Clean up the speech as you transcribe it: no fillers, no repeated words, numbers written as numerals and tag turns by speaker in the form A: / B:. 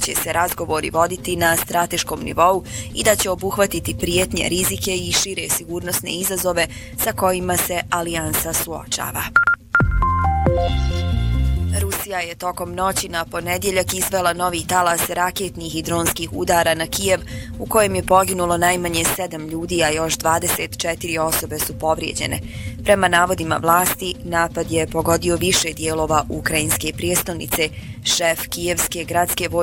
A: će se razgovori voditi na strateškom nivou i da će obuhvatiti prijetnje, rizike i šire sigurnosne izazove sa kojima se alijansa suočava. Rusija je tokom noći na ponedjeljak izvela novi talas raketnih i dronskih udara na Kijev, u kojem je poginulo najmanje 7 ljudi, a još 24 osobe su povrijeđene. Prema navodima vlasti, napad je pogodio više dijelova ukrajinske prijestolnice. Šef kijevske gradske